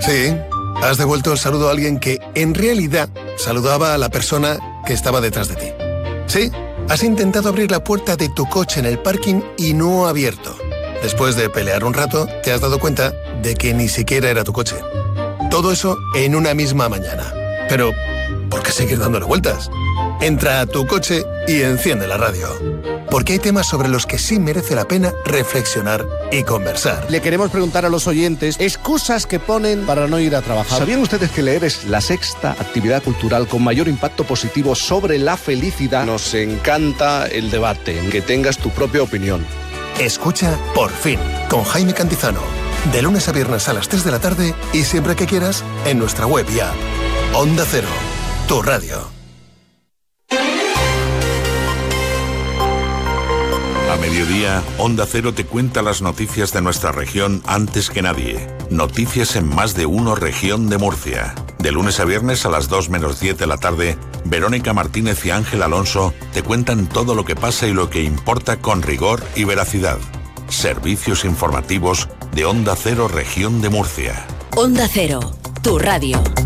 Sí, has devuelto el saludo a alguien que, en realidad, saludaba a la persona que estaba detrás de ti. Sí, has intentado abrir la puerta de tu coche en el parking y no ha abierto. Después de pelear un rato, te has dado cuenta de que ni siquiera era tu coche. Todo eso en una misma mañana. Pero, ¿por qué seguir dándole vueltas? Entra a tu coche y enciende la radio. Porque hay temas sobre los que sí merece la pena reflexionar y conversar. Le queremos preguntar a los oyentes excusas que ponen para no ir a trabajar. ¿Sabían ustedes que leer es la sexta actividad cultural con mayor impacto positivo sobre la felicidad? Nos encanta el debate, que tengas tu propia opinión. Escucha Por Fin, con Jaime Cantizano. De lunes a viernes a las 3 de la tarde y siempre que quieras en nuestra web y app. Onda Cero, tu radio. A mediodía, Onda Cero te cuenta las noticias de nuestra región antes que nadie. Noticias en Más de Uno Región de Murcia. De lunes a viernes a las 2 menos 10 de la tarde, Verónica Martínez y Ángel Alonso te cuentan todo lo que pasa y lo que importa con rigor y veracidad. Servicios informativos de Onda Cero Región de Murcia. Onda Cero, tu radio.